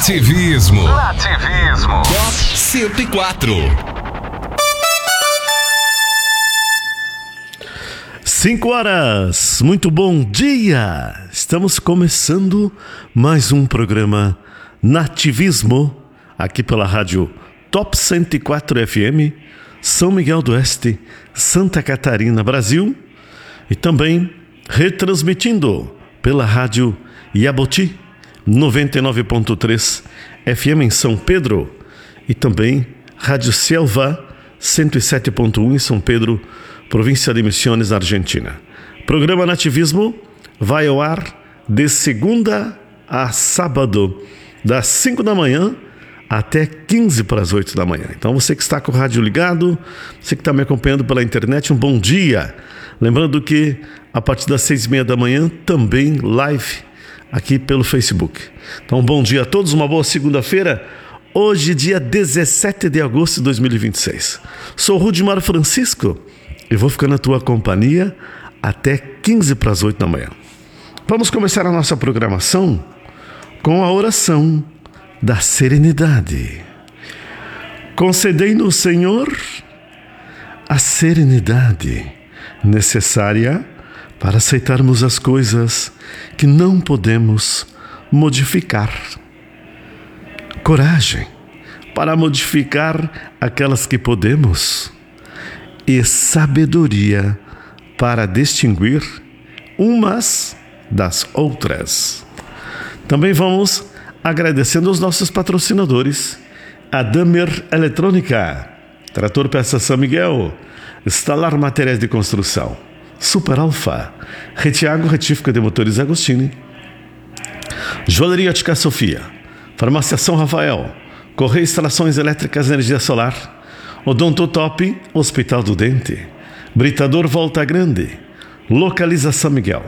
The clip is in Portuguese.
Nativismo. Top 104. 5 horas, muito bom dia! Estamos começando mais um programa Nativismo, aqui pela rádio Top 104 FM, São Miguel do Oeste, Santa Catarina, Brasil, e também retransmitindo pela rádio Iaboti 99.3 FM em São Pedro, e também Rádio Selva 107.1 em São Pedro, província de Misiones, Argentina. Programa Nativismo vai ao ar de segunda a sábado, das 5 da manhã até 15 para as 8 da manhã. Então você que está com o rádio ligado, você que está me acompanhando pela internet, um bom dia. Lembrando que a partir das 6:30 da manhã também live aqui pelo Facebook. Então bom dia a todos, uma boa segunda-feira. Hoje dia 17 de agosto de 2026. Sou Rudimar Francisco e vou ficar na tua companhia até 15 para as 8 da manhã. Vamos começar a nossa programação com a oração da serenidade. Concedei-nos, Senhor, a serenidade necessária para aceitarmos as coisas que não podemos modificar. Coragem para modificar aquelas que podemos. E sabedoria para distinguir umas das outras. Também vamos agradecendo aos nossos patrocinadores: a Damer Eletrônica, Trator Peças São Miguel, Instalar Materiais de Construção, Super Alfa, Retiago Retífica de Motores Agostini, Joalheria Ótica Sofia, Farmácia São Rafael, Correia Instalações Elétricas e Energia Solar, Odontotop, Hospital do Dente, Britador Volta Grande, Localiza São Miguel,